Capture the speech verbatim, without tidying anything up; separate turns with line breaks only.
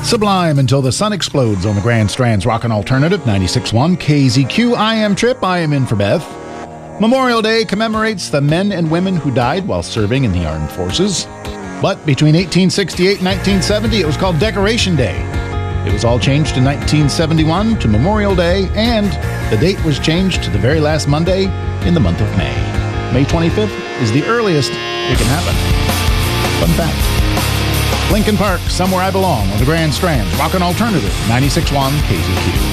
Sublime Until the Sun Explodes on the Grand Strand's Rockin' Alternative, ninety-six point one K Z Q. I am Trip. I am in for Beth. Memorial Day commemorates the men and women who died while serving in the armed forces. But between eighteen sixty-eight and nineteen seventy, it was called Decoration Day. It was all changed in nineteen seventy-one to Memorial Day, and the date was changed to the very last Monday in the month of May. May twenty-fifth is the earliest it can happen. Fun fact. Lincoln Park, Somewhere I Belong on the Grand Strand, Rockin' Alternative, ninety-six point one K Z Q.